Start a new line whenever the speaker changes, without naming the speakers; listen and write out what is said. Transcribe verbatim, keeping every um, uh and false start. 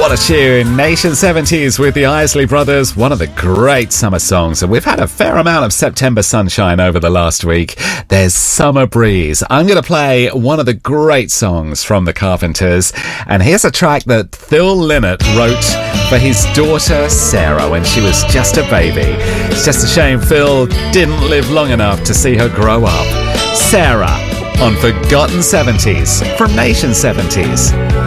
What a tune. Nation seventies with the Isley Brothers, one of the great summer songs. And we've had a fair amount of September sunshine over the last week. There's Summer Breeze. I'm going to play one of the great songs from the Carpenters. And here's a track that Phil Lynott wrote for his daughter Sarah when she was just a baby. It's just a shame Phil didn't live long enough to see her grow up. Sarah on Forgotten seventies from Nation seventies.